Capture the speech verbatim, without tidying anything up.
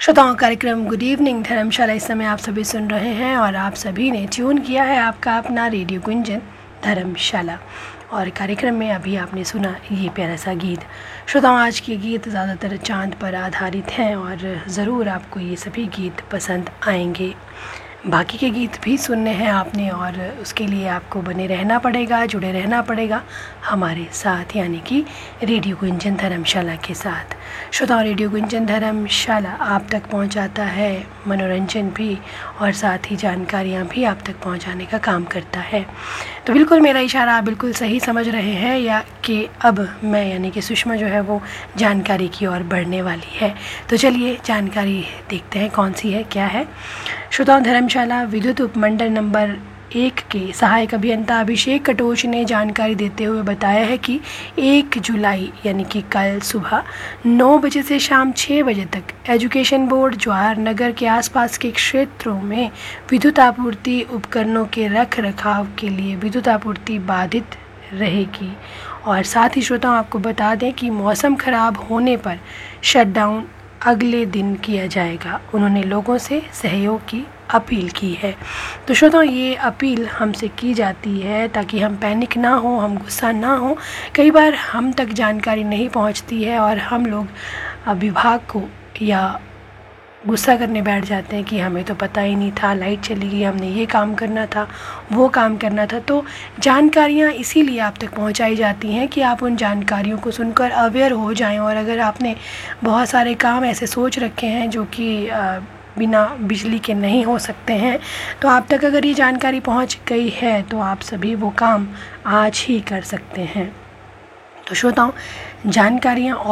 श्रोताओं, कार्यक्रम good evening धर्मशाला इस समय आप सभी सुन रहे हैं और आप सभी ने ट्यून किया है आपका अपना रेडियो गुंजन धर्मशाला। और कार्यक्रम में अभी आपने सुना ये प्यारा सा गीत। श्रोताओं, आज के गीत ज़्यादातर चांद पर आधारित हैं और ज़रूर आपको ये सभी गीत पसंद आएंगे। बाकी के गीत भी सुनने हैं आपने और उसके लिए आपको बने रहना पड़ेगा, जुड़े रहना पड़ेगा हमारे साथ, यानी कि रेडियो गुंजन धर्मशाला के साथ। श्रोताओं, रेडियो गुंजन धर्मशाला आप तक पहुंचाता है मनोरंजन भी और साथ ही जानकारियां भी आप तक पहुंचाने का काम करता है। तो बिल्कुल मेरा इशारा आप बिल्कुल सही समझ रहे हैं या कि अब मैं यानी कि सुषमा जो है वो जानकारी की ओर बढ़ने वाली है। तो चलिए जानकारी देखते हैं कौन सी है, क्या है। श्रोताओं, धर्मशाला विद्युत उपमंडल नंबर एक के सहायक अभियंता अभिषेक कटोच ने जानकारी देते हुए बताया है कि एक जुलाई यानी कि कल सुबह नौ बजे से शाम छः बजे तक एजुकेशन बोर्ड जवाहर नगर के आसपास के क्षेत्रों में विद्युत आपूर्ति उपकरणों के रख रखाव के लिए विद्युत आपूर्ति बाधित रहेगी। और साथ ही श्रोताओं, आपको बता दें कि मौसम खराब होने पर शटडाउन अगले दिन किया जाएगा। उन्होंने लोगों से सहयोग की अपील की है। तो श्रोताओं, ये अपील हमसे की जाती है ताकि हम पैनिक ना हो, हम गुस्सा ना हो। कई बार हम तक जानकारी नहीं पहुंचती है और हम लोग विभाग को या गुस्सा करने बैठ जाते हैं कि हमें तो पता ही नहीं था, लाइट चली गई, हमने ये काम करना था, वो काम करना था। तो जानकारियाँ इसीलिए आप तक पहुंचाई जाती हैं कि आप उन जानकारियों को सुनकर अवेयर हो जाएं। और अगर आपने बहुत सारे काम ऐसे सोच रखे हैं जो कि बिना बिजली के नहीं हो सकते हैं, तो आप तक अगर ये जानकारी पहुंच गई है तो आप सभी वो काम आज ही कर सकते हैं। तो श्रोताओं, जानकारियाँ